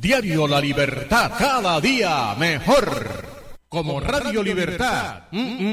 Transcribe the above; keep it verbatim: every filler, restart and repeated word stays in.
Diario La Libertad, cada día mejor. Como Radio Libertad. Mm, mm.